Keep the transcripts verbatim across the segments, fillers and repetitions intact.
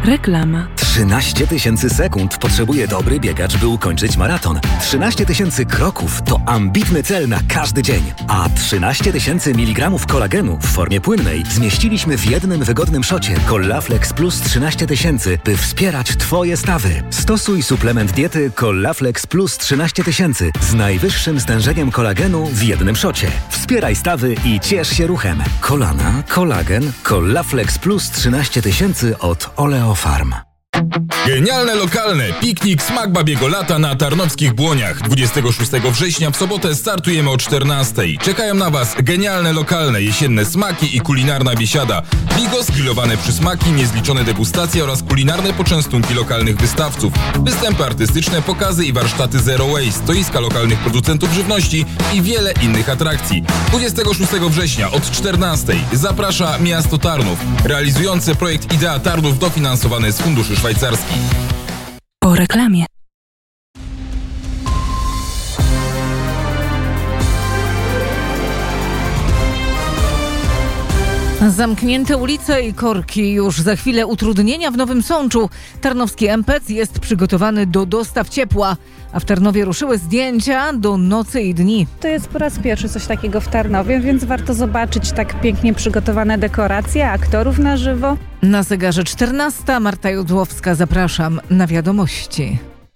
Reklama. trzynaście tysięcy sekund potrzebuje dobry biegacz, by ukończyć maraton. trzynaście tysięcy kroków to ambitny cel na każdy dzień. A trzynaście tysięcy miligramów kolagenu w formie płynnej zmieściliśmy w jednym wygodnym szocie Collaflex Plus trzynaście tysięcy, by wspierać Twoje stawy. Stosuj suplement diety Collaflex Plus trzynaście tysięcy z najwyższym stężeniem kolagenu w jednym szocie. Wspieraj stawy i ciesz się ruchem. Kolana, kolagen, Collaflex Plus trzynaście tysięcy od Oleofarm. Genialne lokalne piknik Smak Babiego Lata na Tarnowskich Błoniach. dwudziestego szóstego września w sobotę startujemy o czternastej. Czekają na Was genialne lokalne jesienne smaki i kulinarna biesiada. Bigos, grillowane przysmaki, niezliczone degustacje oraz kulinarne poczęstunki lokalnych wystawców. Występy artystyczne, pokazy i warsztaty Zero Waste, stoiska lokalnych producentów żywności i wiele innych atrakcji. dwudziestego szóstego września od czternastej zaprasza miasto Tarnów, realizujące projekt Idea Tarnów dofinansowany z funduszy szwajcarskich. Po reklamie. Zamknięte ulice i korki, już za chwilę utrudnienia w Nowym Sączu. Tarnowski M P C jest przygotowany do dostaw ciepła, a w Tarnowie ruszyły zdjęcia do nocy i dni. To jest po raz pierwszy coś takiego w Tarnowie, więc warto zobaczyć tak pięknie przygotowane dekoracje, aktorów na żywo. Na zegarze czternasta, Marta Jodłowska, zapraszam na wiadomości.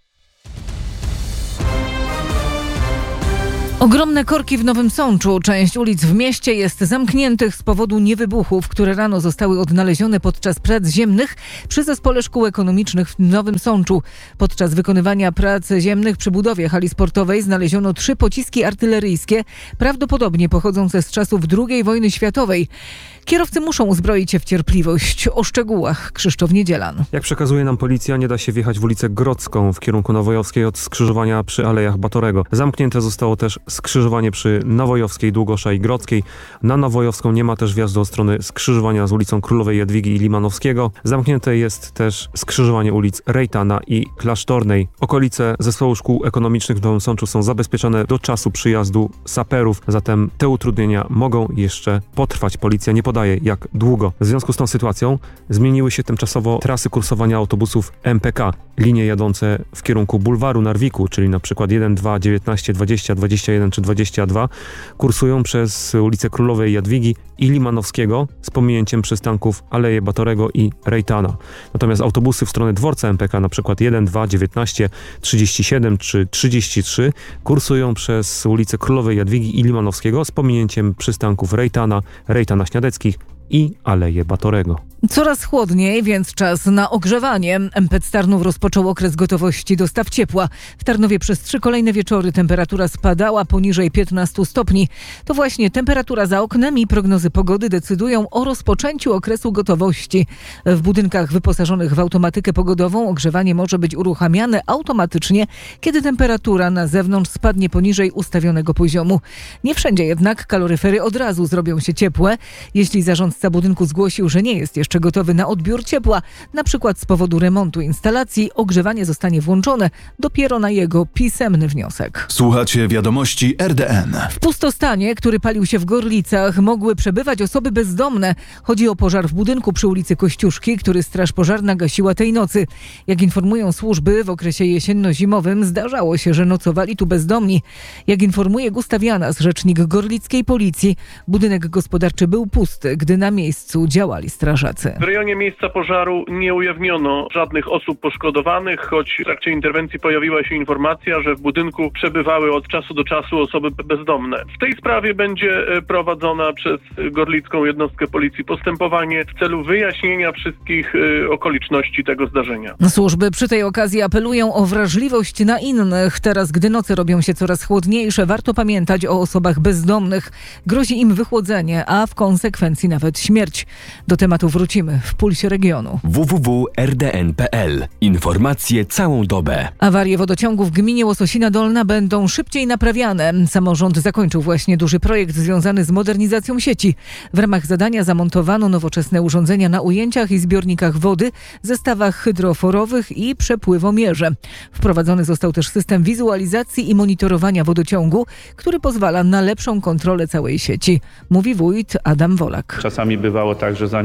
Ogromne korki w Nowym Sączu. Część ulic w mieście jest zamkniętych z powodu niewybuchów, które rano zostały odnalezione podczas prac ziemnych przy Zespole Szkół Ekonomicznych w Nowym Sączu. Podczas wykonywania prac ziemnych przy budowie hali sportowej znaleziono trzy pociski artyleryjskie, prawdopodobnie pochodzące z czasów drugiej wojny światowej. Kierowcy muszą uzbroić się w cierpliwość. O szczegółach Krzysztof Niedzielan. Jak przekazuje nam policja, nie da się wjechać w ulicę Grodzką w kierunku Nowojowskiej od skrzyżowania przy Alejach Batorego. Zamknięte zostało też skrzyżowanie przy Nowojowskiej, Długosza i Grodzkiej. Na Nowojowską nie ma też wjazdu od strony skrzyżowania z ulicą Królowej Jadwigi i Limanowskiego. Zamknięte jest też skrzyżowanie ulic Rejtana i Klasztornej. Okolice Zespołu Szkół Ekonomicznych w Nowym Sączu są zabezpieczone do czasu przyjazdu saperów, zatem te utrudnienia mogą jeszcze potrwać. Policja nie podaje jak długo. W związku z tą sytuacją zmieniły się tymczasowo trasy kursowania autobusów M P K. Linie jadące w kierunku bulwaru Narwiku, czyli na przykład jeden, dwa, dziewiętnaście, dwadzieścia, dwadzieścia jeden czy dwadzieścia dwa, kursują przez ulicę Królowej Jadwigi i Limanowskiego z pominięciem przystanków Aleje Batorego i Rejtana. Natomiast autobusy w stronę dworca M P K, na przykład jeden, dwa, dziewiętnaście, trzydzieści siedem czy trzydzieści trzy, kursują przez ulicę Królowej Jadwigi i Limanowskiego z pominięciem przystanków Rejtana, Rejtana Śniadeckich i Aleje Batorego. Coraz chłodniej, więc czas na ogrzewanie. M P C Tarnów rozpoczął okres gotowości dostaw ciepła. W Tarnowie przez trzy kolejne wieczory temperatura spadała poniżej piętnastu stopni. To właśnie temperatura za oknem i prognozy pogody decydują o rozpoczęciu okresu gotowości. W budynkach wyposażonych w automatykę pogodową ogrzewanie może być uruchamiane automatycznie, kiedy temperatura na zewnątrz spadnie poniżej ustawionego poziomu. Nie wszędzie jednak kaloryfery od razu zrobią się ciepłe. Jeśli zarządca budynku zgłosił, że nie jest jeszcze gotowy na odbiór ciepła, na przykład z powodu remontu instalacji, ogrzewanie zostanie włączone dopiero na jego pisemny wniosek. Słuchacie wiadomości R D N. W pustostanie, który palił się w Gorlicach, mogły przebywać osoby bezdomne. Chodzi o pożar w budynku przy ulicy Kościuszki, który straż pożarna gasiła tej nocy. Jak informują służby, w okresie jesienno-zimowym zdarzało się, że nocowali tu bezdomni. Jak informuje Gustaw Janas, rzecznik gorlickiej policji, budynek gospodarczy był pusty, gdy na miejscu działali strażacy. W rejonie miejsca pożaru nie ujawniono żadnych osób poszkodowanych, choć w trakcie interwencji pojawiła się informacja, że w budynku przebywały od czasu do czasu osoby bezdomne. W tej sprawie będzie prowadzona przez gorlicką jednostkę policji postępowanie w celu wyjaśnienia wszystkich okoliczności tego zdarzenia. Służby przy tej okazji apelują o wrażliwość na innych. Teraz, gdy noce robią się coraz chłodniejsze, warto pamiętać o osobach bezdomnych. Grozi im wychłodzenie, a w konsekwencji nawet śmierć. Do tematu wrócimy w Pulsie Regionu. w w w kropka r d n kropka p l. Informacje całą dobę. Awarie wodociągu w gminie Łososina Dolna będą szybciej naprawiane. Samorząd zakończył właśnie duży projekt związany z modernizacją sieci. W ramach zadania zamontowano nowoczesne urządzenia na ujęciach i zbiornikach wody, zestawach hydroforowych i przepływomierze. Wprowadzony został też system wizualizacji i monitorowania wodociągu, który pozwala na lepszą kontrolę całej sieci. Mówi wójt Adam Wolak. Czasami bywało tak, że zanim pracownicy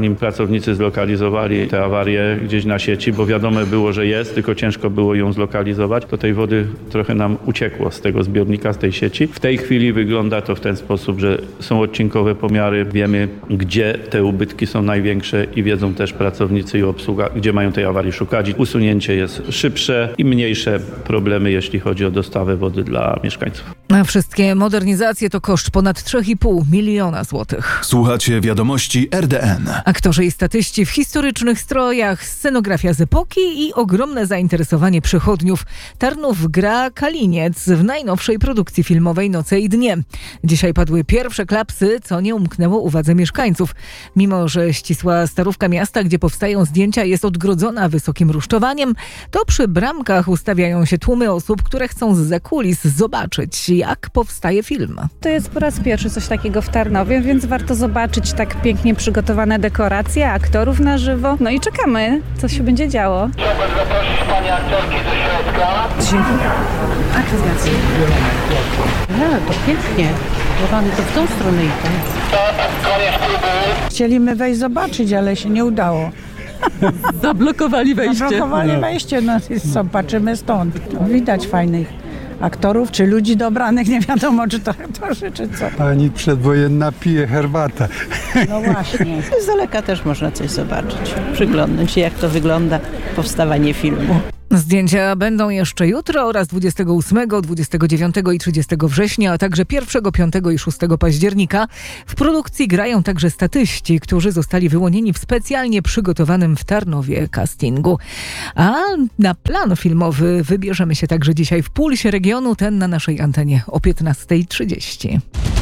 pracownicy zlokalizowali tę awarię gdzieś na sieci, bo wiadome było, że jest, tylko ciężko było ją zlokalizować. To tej wody trochę nam uciekło z tego zbiornika, z tej sieci. W tej chwili wygląda to w ten sposób, że są odcinkowe pomiary, wiemy, gdzie te ubytki są największe i wiedzą też pracownicy i obsługa, gdzie mają tej awarii szukać. Usunięcie jest szybsze i mniejsze problemy, jeśli chodzi o dostawę wody dla mieszkańców. A wszystkie modernizacje to koszt ponad trzy i pół miliona złotych. Słuchacie wiadomości R D N. Aktorzy i statyści w historycznych strojach, scenografia z epoki i ogromne zainteresowanie przychodniów. Tarnów gra Kaliniec w najnowszej produkcji filmowej Noce i dnie. Dzisiaj padły pierwsze klapsy, co nie umknęło uwadze mieszkańców. Mimo że ścisła starówka miasta, gdzie powstają zdjęcia, jest odgrodzona wysokim rusztowaniem, to przy bramkach ustawiają się tłumy osób, które chcą zza kulis zobaczyć, jak powstaje film. To jest po raz pierwszy coś takiego w Tarnowie, więc warto zobaczyć tak pięknie przygotowane dekoracje, aktorów na żywo. No i czekamy, co się będzie działo. Chciałbym zaprosić pani aktorki do środka. Dziękuję. Akcja. No, to pięknie. Mamy to w tą stronę i tam. Koniec klubu. Chcieliśmy wejść zobaczyć, ale się nie udało. Zablokowali wejście. Zablokowali no. wejście, no co, patrzymy stąd. No, widać fajnych aktorów, czy ludzi dobranych, nie wiadomo, czy to aktorzy, czy co. Pani przedwojenna pije herbatę. No właśnie. Z daleka też można coś zobaczyć, przyglądnąć się, jak to wygląda, powstawanie filmu. Zdjęcia będą jeszcze jutro oraz dwudziestego ósmego, dwudziestego dziewiątego i trzydziestego września, a także pierwszego, piątego i szóstego października. W produkcji grają także statyści, którzy zostali wyłonieni w specjalnie przygotowanym w Tarnowie castingu. A na plan filmowy wybierzemy się także dzisiaj w Pulsie Regionu, ten na naszej antenie o piętnasta trzydzieści.